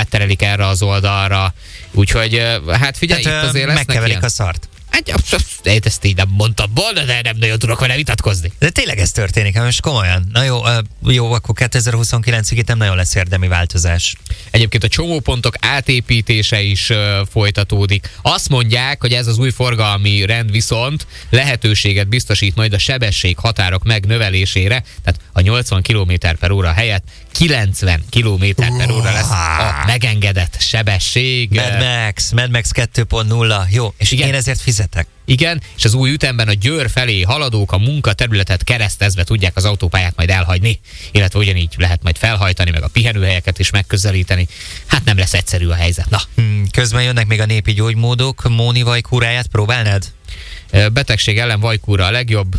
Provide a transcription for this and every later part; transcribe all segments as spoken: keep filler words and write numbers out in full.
átterelik erre az oldalra. Úgyhogy hát figyelj, hát, itt azért lesznek megkeverik ilyen... a szart. Hát, ezt így nem mondtam volna, de nem nagyon tudok vele vitatkozni. De tényleg ez történik, most komolyan. Na jó, jó, akkor kétezer-huszonkilencig itt nem nagyon lesz érdemi változás. Egyébként a csomópontok átépítése is uh, folytatódik. Azt mondják, hogy ez az új forgalmi rend viszont lehetőséget biztosít majd a sebesség határok megnövelésére, tehát a nyolcvan kilométer per óra helyett kilencven kilométer per óra lesz a megengedett sebesség. Mad Max, Mad Max kettő pont nulla. Jó, és igen, én ezért fizetek. Igen, és az új ütemben a Győr felé haladók a munkaterületet keresztezve tudják az autópályát majd elhagyni, illetve ugyanígy lehet majd felhajtani, meg a pihenőhelyeket is megközelíteni. Hát nem lesz egyszerű a helyzet. Na. Hmm, közben jönnek még a népi gyógymódok. Móni vajkúráját próbálnád? Betegség ellen vajkúra a legjobb.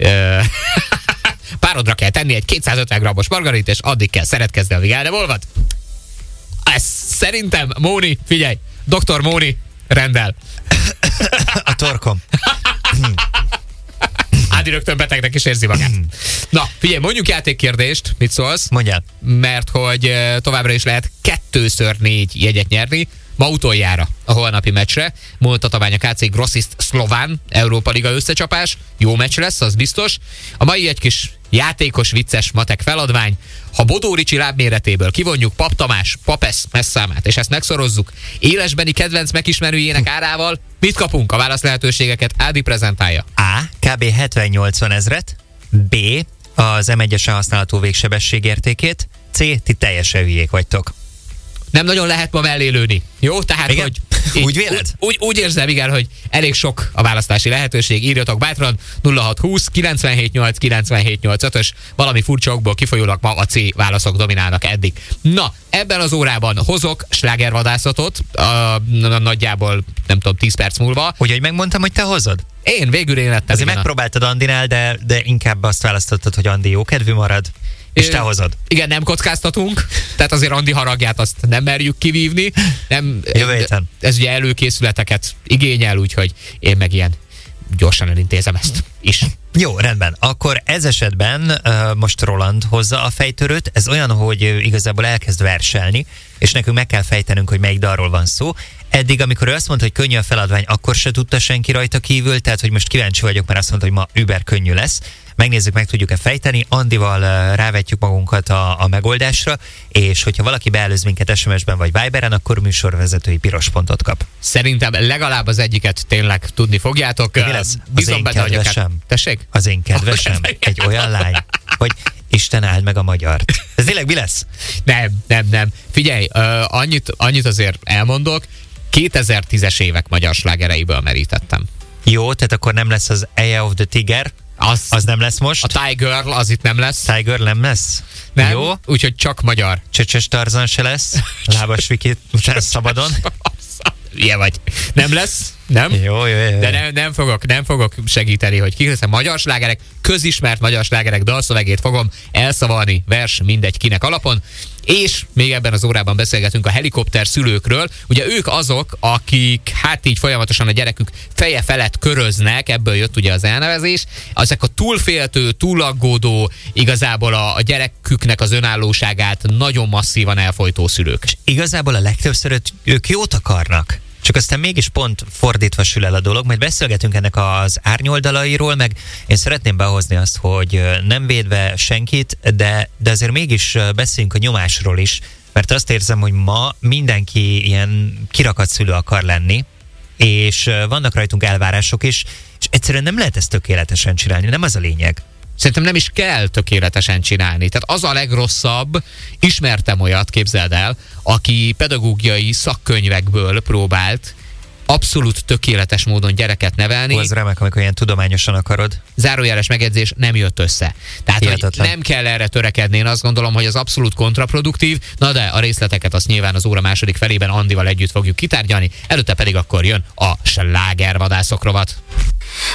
Párodra kell tenni egy kétszázötven grammos margarit, és addig kell szeretkezni, amíg el nem olvad. Ez szerintem, Móni, figyelj, doktor Móni rendel. A torkom. Ádi rögtön betegnek is érzi magát. Na, figyelj, mondjuk játékkérdést, mit szólsz? Mondjál. Mert hogy továbbra is lehet kettőször négy jegyet nyerni, ma utoljára a holnapi meccsre. Múltatabány a ká cé Grossist Szlován Európa Liga összecsapás. Jó meccs lesz, az biztos. A mai egy kis játékos, vicces matek feladvány. Ha Bodó Ricsi lábméretéből kivonjuk Pap Tamás, Papesz messzámát, és ezt megszorozzuk élesbeni kedvenc megismerőjének árával, mit kapunk? A válasz lehetőségeket Ádi prezentálja. A. Kb. hetven-nyolcvan ezret. B. Az em egyesen használható végsebesség értékét. C. Ti teljesen hülyék vagytok. Nem nagyon lehet ma mellé lőni. Jó? Tehát, igen? hogy... Így, úgy véled? Úgy, úgy érzem, igen, hogy elég sok a választási lehetőség. Írjatok bátran nulla hat húsz kilencvenhét nyolc kilencvenhét nyolc ötös. Valami furcsa okból kifolyólag ma a C válaszok dominálnak eddig. Na, ebben az órában hozok slágervadászatot, a, nagyjából nem tudom, tíz perc múlva. Úgyhogy megmondtam, hogy te hozod? Én, végül én lettem. Azért megpróbáltad Andinál, de, de inkább azt választottad, hogy Andi jókedvű marad. És te hozod. Igen, nem kockáztatunk, tehát azért Andi haragját azt nem merjük kivívni. Nem, ez ugye előkészületeket igényel, úgyhogy én meg ilyen gyorsan elintézem ezt is. Jó, rendben. Akkor ez esetben uh, most Roland hozza a fejtörőt. Ez olyan, hogy uh, igazából elkezd verselni, és nekünk meg kell fejtenünk, hogy melyik dalról van szó. Eddig, amikor ő azt mondta, hogy könnyű a feladvány, akkor se tudta senki rajta kívül, tehát hogy most kíváncsi vagyok, mert azt mondta, hogy ma über könnyű lesz. Megnézzük, meg tudjuk-e fejteni. Andival uh, rávetjük magunkat a, a megoldásra, és hogyha valaki beelőz minket es em es-ben vagy Viberen, akkor műsorvezetői piros pontot kap. Szerintem legalább az egyiket tényleg tudni fogjátok. Mi lesz? Az Bízom én benne, kedvesem. Tessék? Az én kedvesem? Egy olyan lány, hogy Isten áld meg a magyart. Ez tényleg mi lesz? Nem, nem, nem. Figyelj, uh, annyit, annyit azért elmondok, kétezer-tízes évek magyar slágereiből merítettem. Jó, tehát akkor nem lesz az Eye of the Tiger, az, az nem lesz most. A Tiger, az itt nem lesz. Tiger nem lesz? Nem, jó. Úgyhogy csak magyar. Csöcsös Tarzan se lesz. Lábas Viki szabadon. Ilyen vagy. Nem lesz? Nem? Jó, jó, jó. De nem, nem, fogok, nem fogok segíteni, hogy kik lesznek magyar slágerek, közismert magyar slágerek dalszövegét fogom elszavalni, vers mindegy kinek alapon. És még ebben az órában beszélgetünk a helikopter szülőkről. Ugye ők azok, akik hát így folyamatosan a gyerekük feje felett köröznek, ebből jött ugye az elnevezés. Ezek a túlféltő, túlaggódó, igazából a, a gyereküknek az önállóságát nagyon masszívan elfojtó szülők. És igazából a legtöbbször ők jót akarnak. Csak aztán mégis pont fordítva sül el a dolog, majd beszélgetünk ennek az árnyoldalairól, meg én szeretném behozni azt, hogy nem védve senkit, de, de azért mégis beszéljünk a nyomásról is, mert azt érzem, hogy ma mindenki ilyen kirakat szülő akar lenni, és vannak rajtunk elvárások is, és egyszerűen nem lehet ezt tökéletesen csinálni, nem az a lényeg. Szerintem nem is kell tökéletesen csinálni. Tehát az a legrosszabb, ismertem olyat, képzeld el, aki pedagógiai szakkönyvekből próbált abszolút tökéletes módon gyereket nevelni. Ó, az remek, amikor ilyen tudományosan akarod. Zárójeles megjegyzés, nem jött össze. Tehát, hogy nem kell erre törekedni. Én azt gondolom, hogy az abszolút kontraproduktív. Na de a részleteket azt nyilván az óra második felében Andival együtt fogjuk kitárgyalni. Előtte pedig akkor jön a slágervadászok rovat.